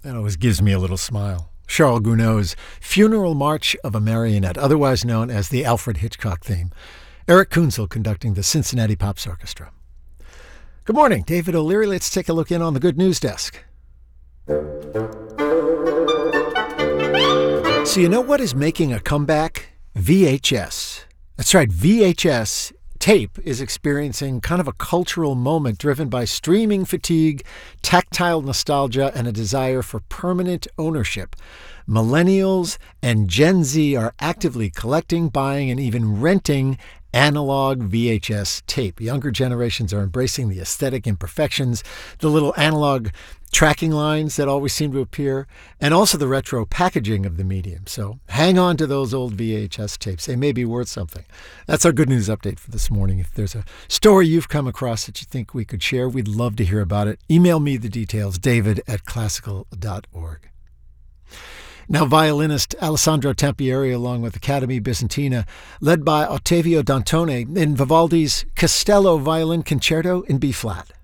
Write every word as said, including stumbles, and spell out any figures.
That always gives me a little smile. Charles Gounod's Funeral March of a Marionette, otherwise known as the Alfred Hitchcock theme. Eric Kunzel conducting the Cincinnati Pops Orchestra. Good morning, David O'Leary. Let's take a look in on the Good News Desk. So you know what is making a comeback? V H S. That's right, V H S tape is experiencing kind of a cultural moment driven by streaming fatigue, tactile nostalgia, and a desire for permanent ownership. Millennials and Gen Z are actively collecting, buying, and even renting analog V H S tape. Younger generations are embracing the aesthetic imperfections, the little analog tracking lines that always seem to appear, and also the retro packaging of the medium. So hang on to those old V H S tapes. They may be worth something. That's our good news update for this morning. If there's a story you've come across that you think we could share, we'd love to hear about it. Email me the details, david at classical dot org. Now, violinist Alessandro Tampieri, along with Academy Byzantina, led by Ottavio Dantone in Vivaldi's Castello Violin Concerto in B-flat.